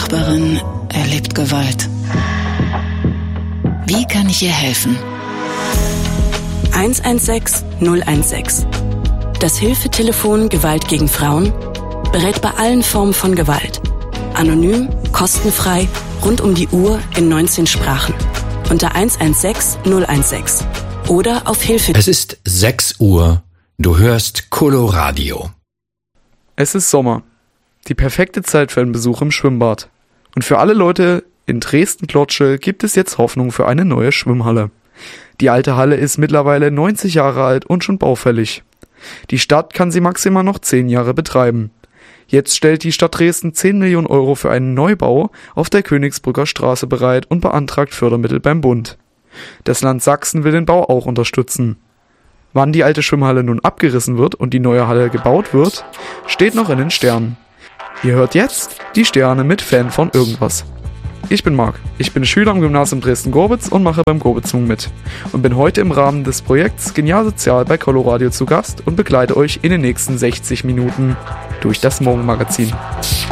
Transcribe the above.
Nachbarin erlebt Gewalt. Wie kann ich ihr helfen? 116 016. Das Hilfetelefon Gewalt gegen Frauen berät bei allen Formen von Gewalt. Anonym, kostenfrei, rund um die Uhr in 19 Sprachen. Unter 116 016 oder auf Hilfe. Es ist 6 Uhr. Du hörst Coloradio. Es ist Sommer. Die perfekte Zeit für einen Besuch im Schwimmbad. Und für alle Leute in Dresden-Klotzsche gibt es jetzt Hoffnung für eine neue Schwimmhalle. Die alte Halle ist mittlerweile 90 Jahre alt und schon baufällig. Die Stadt kann sie maximal noch 10 Jahre betreiben. Jetzt stellt die Stadt Dresden 10 Millionen Euro für einen Neubau auf der Königsbrücker Straße bereit und beantragt Fördermittel beim Bund. Das Land Sachsen will den Bau auch unterstützen. Wann die alte Schwimmhalle nun abgerissen wird und die neue Halle gebaut wird, steht noch in den Sternen. Ihr hört jetzt die Sterne mit Fan von irgendwas. Ich bin Marc, ich bin Schüler am Gymnasium Dresden-Gorbitz und mache beim Gorbitzung mit und bin heute im Rahmen des Projekts Genial Sozial bei Coloradio zu Gast und begleite euch in den nächsten 60 Minuten durch das Morgenmagazin.